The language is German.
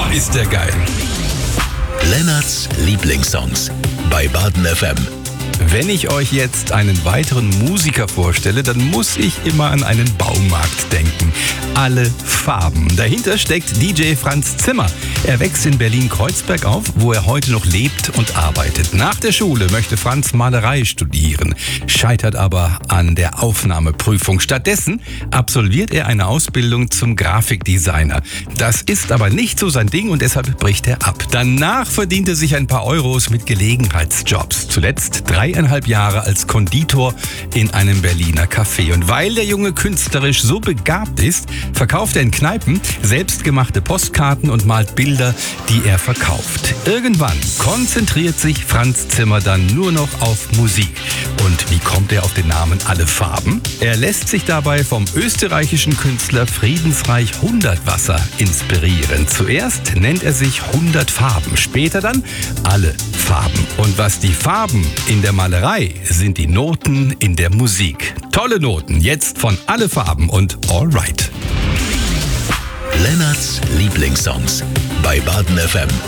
ist der geil. Lennarts Lieblingssongs bei Baden FM. Wenn ich euch jetzt einen weiteren Musiker vorstelle, dann muss ich immer an einen Baumarkt denken. Alle Farben. Dahinter steckt DJ Franz Zimmer. Er wächst in Berlin-Kreuzberg auf, wo er heute noch lebt und arbeitet. Nach der Schule möchte Franz Malerei studieren, scheitert aber an der Aufnahmeprüfung. Stattdessen absolviert er eine Ausbildung zum Grafikdesigner. Das ist aber nicht so sein Ding und deshalb bricht er ab. Danach verdient er sich ein paar Euros mit Gelegenheitsjobs. Zuletzt 3,5 Jahre als Konditor in einem Berliner Café. Und weil der Junge künstlerisch so begabt ist, verkauft er in Kneipen selbstgemachte Postkarten und malt Bilder, die er verkauft. Irgendwann konzentriert sich Franz Zimmer dann nur noch auf Musik. Und wie kommt er auf den Namen Alle Farben? Er lässt sich dabei vom österreichischen Künstler Friedensreich Hundertwasser inspirieren. Zuerst nennt er sich 100 Farben, später dann Alle Farben. Und was die Farben in der Malerei sind, die Noten in der Musik. Tolle Noten, jetzt von Alle Farben und Alright. Lennarts Lieblingssongs bei Baden FM.